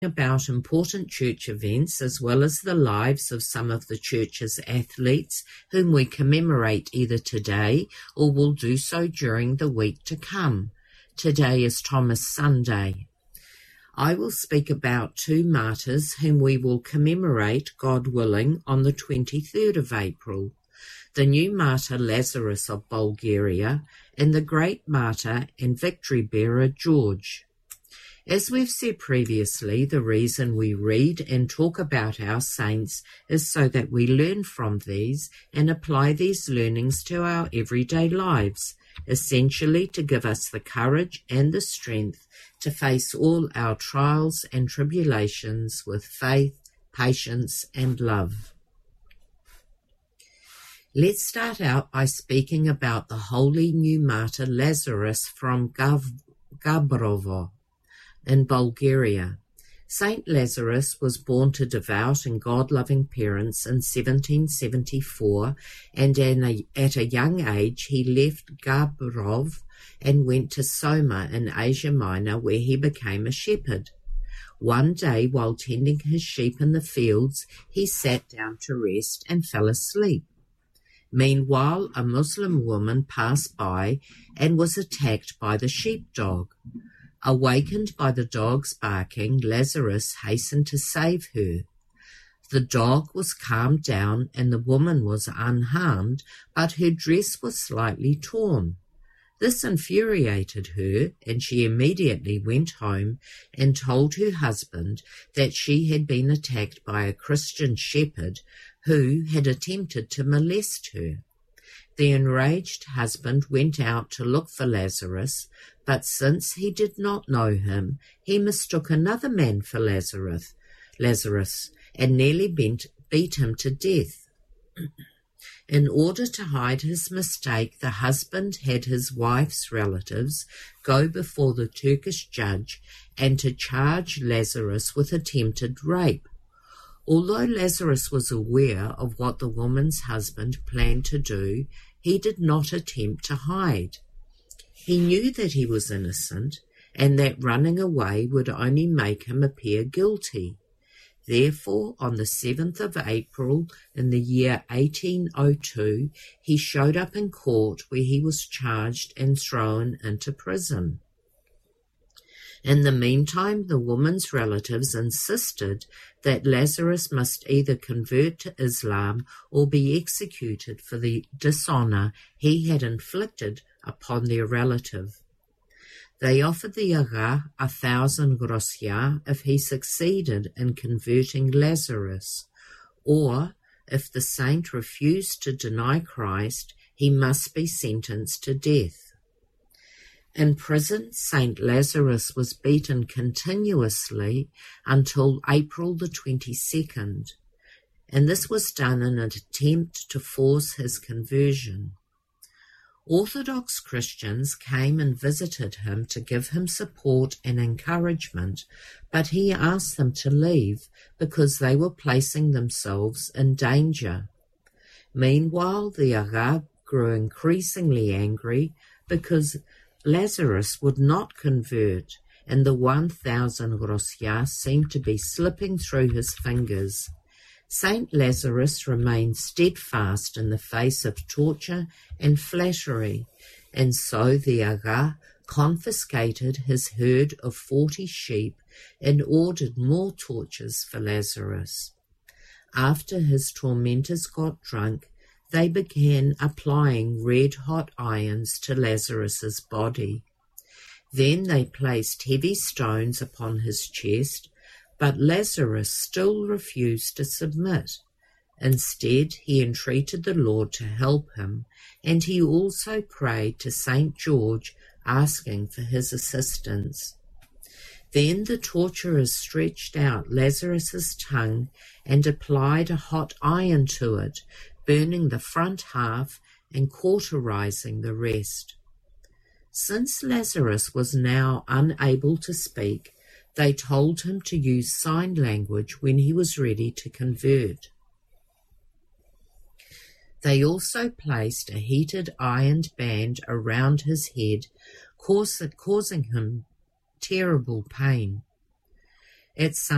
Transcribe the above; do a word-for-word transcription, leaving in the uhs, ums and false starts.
about important church events as well as the lives of some of the church's athletes whom we commemorate either today or will do so during the week to come. Today is Thomas Sunday. I will speak about two martyrs whom we will commemorate, God willing, on the twenty-third of April. The new martyr Lazarus of Bulgaria and the great martyr and victory bearer George. As we've said previously, the reason we read and talk about our saints is so that we learn from these and apply these learnings to our everyday lives, essentially to give us the courage and the strength to face all our trials and tribulations with faith, patience, and love. Let's start out by speaking about the holy new martyr Lazarus from Gav- Gabrovo in Bulgaria. Saint Lazarus was born to devout and God-loving parents in seventeen seventy-four, and at a young age he left Gabrov and went to Soma in Asia Minor, where he became a shepherd. One day, while tending his sheep in the fields, he sat down to rest and fell asleep. Meanwhile, a Muslim woman passed by and was attacked by the sheepdog. Awakened by the dog's barking, Lazarus hastened to save her. The dog was calmed down and the woman was unharmed, but her dress was slightly torn. This infuriated her, and she immediately went home and told her husband that she had been attacked by a Christian shepherd who had attempted to molest her. The enraged husband went out to look for Lazarus, but since he did not know him, he mistook another man for Lazarus, Lazarus, and nearly bent, beat him to death. In order to hide his mistake, the husband had his wife's relatives go before the Turkish judge and to charge Lazarus with attempted rape. Although Lazarus was aware of what the woman's husband planned to do, he did not attempt to hide. He knew that he was innocent and that running away would only make him appear guilty. Therefore, on the seventh of April in the year eighteen oh two, he showed up in court where he was charged and thrown into prison. In the meantime, the woman's relatives insisted that Lazarus must either convert to Islam or be executed for the dishonor he had inflicted upon their relative. They offered the Aga a thousand grosia if he succeeded in converting Lazarus, or if the saint refused to deny Christ, he must be sentenced to death. In prison, Saint Lazarus was beaten continuously until April the twenty-second, and this was done in an attempt to force his conversion. Orthodox Christians came and visited him to give him support and encouragement, but he asked them to leave because they were placing themselves in danger. Meanwhile, the Aga grew increasingly angry because Lazarus would not convert, and the one thousand grosia seemed to be slipping through his fingers. Saint Lazarus remained steadfast in the face of torture and flattery, and so the Aga confiscated his herd of forty sheep and ordered more tortures for Lazarus. After his tormentors got drunk, they began applying red-hot irons to Lazarus's body. Then they placed heavy stones upon his chest, but Lazarus still refused to submit. Instead, he entreated the Lord to help him, and he also prayed to Saint George, asking for his assistance. Then the torturers stretched out Lazarus's tongue and applied a hot iron to it, burning the front half and cauterizing the rest. Since Lazarus was now unable to speak, they told him to use sign language when he was ready to convert. They also placed a heated iron band around his head, causing him terrible pain. At some